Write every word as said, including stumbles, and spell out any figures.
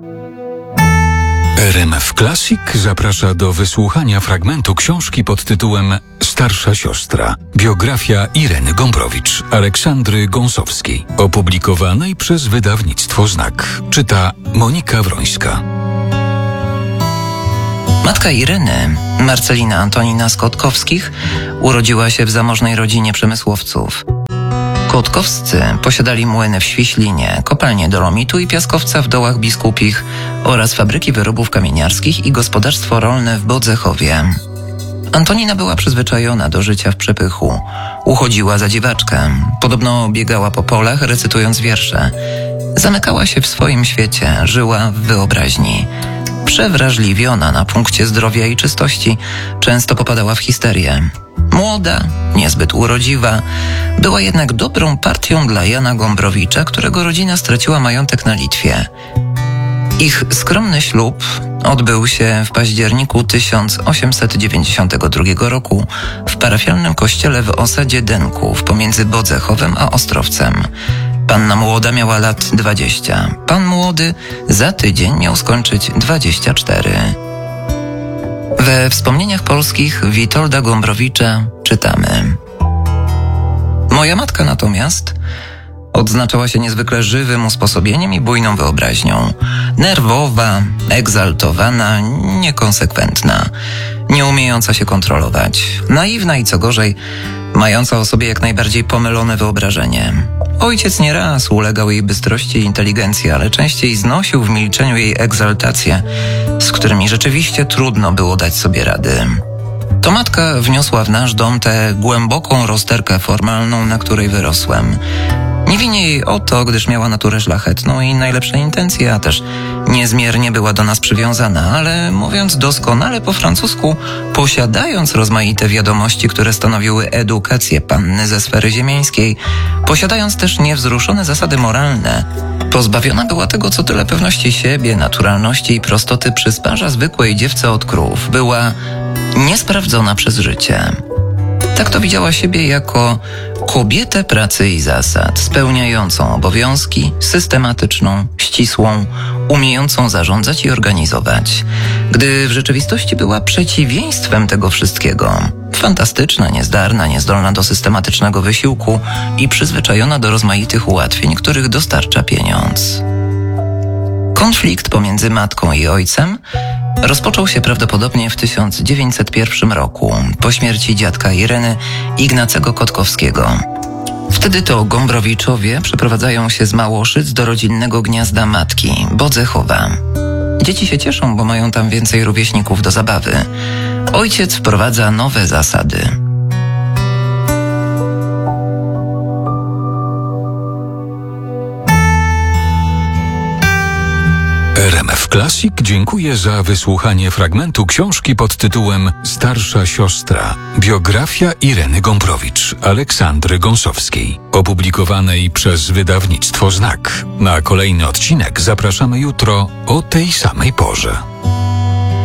R M F Classic zaprasza do wysłuchania fragmentu książki pod tytułem Starsza siostra. Biografia Ireny Gombrowicz, Aleksandry Gąsowskiej, opublikowanej przez wydawnictwo Znak. Czyta Monika Wrońska. Matka Ireny, Marcelina Antonina z Kotkowskich, urodziła się w zamożnej rodzinie przemysłowców. Kotkowscy posiadali młyny w Świślinie, kopalnie dolomitu i piaskowca w Dołach Biskupich oraz fabryki wyrobów kamieniarskich i gospodarstwo rolne w Bodzechowie. Antonina była przyzwyczajona do życia w przepychu. Uchodziła za dziwaczkę. Podobno biegała po polach, recytując wiersze. Zamykała się w swoim świecie, żyła w wyobraźni. Przewrażliwiona na punkcie zdrowia i czystości, często popadała w histerię. Młoda, niezbyt urodziwa, była jednak dobrą partią dla Jana Gombrowicza, którego rodzina straciła majątek na Litwie. Ich skromny ślub odbył się w październiku tysiąc osiemset dziewięćdziesiątego drugiego roku w parafialnym kościele w osadzie Denków pomiędzy Bodzechowem a Ostrowcem. Panna młoda miała lat dwadzieścia. Pan młody za tydzień miał skończyć dwadzieścia cztery. We wspomnieniach polskich Witolda Gombrowicza czytamy: Moja matka natomiast odznaczała się niezwykle żywym usposobieniem i bujną wyobraźnią. Nerwowa, egzaltowana, niekonsekwentna, nie umiejąca się kontrolować, naiwna i co gorzej, mająca o sobie jak najbardziej pomylone wyobrażenie. Ojciec nieraz ulegał jej bystrości i inteligencji, ale częściej znosił w milczeniu jej egzaltacje, z którymi rzeczywiście trudno było dać sobie rady. To matka wniosła w nasz dom tę głęboką rozterkę formalną, na której wyrosłem. Nie winię jej o to, gdyż miała naturę szlachetną i najlepsze intencje, a też niezmiernie była do nas przywiązana, ale mówiąc doskonale po francusku, posiadając rozmaite wiadomości, które stanowiły edukację panny ze sfery ziemiańskiej, posiadając też niewzruszone zasady moralne, pozbawiona była tego, co tyle pewności siebie, naturalności i prostoty przysparza zwykłej dziewce od krów. Była niesprawdzona przez życie. Tak to widziała siebie jako kobietę pracy i zasad, spełniającą obowiązki, systematyczną, ścisłą, umiejącą zarządzać i organizować, gdy w rzeczywistości była przeciwieństwem tego wszystkiego. Fantastyczna, niezdarna, niezdolna do systematycznego wysiłku i przyzwyczajona do rozmaitych ułatwień, których dostarcza pieniądz. Konflikt pomiędzy matką i ojcem rozpoczął się prawdopodobnie w tysiąc dziewięćset pierwszym roku, po śmierci dziadka Ireny, Ignacego Kotkowskiego. Wtedy to Gombrowiczowie przeprowadzają się z Małoszyc do rodzinnego gniazda matki, Bodzechowa. Dzieci się cieszą, bo mają tam więcej rówieśników do zabawy. Ojciec wprowadza nowe zasady. R M F Classic dziękuję za wysłuchanie fragmentu książki pod tytułem Starsza siostra. Biografia Ireny Gombrowicz, Aleksandry Gąsowskiej, opublikowanej przez wydawnictwo Znak. Na kolejny odcinek zapraszamy jutro o tej samej porze.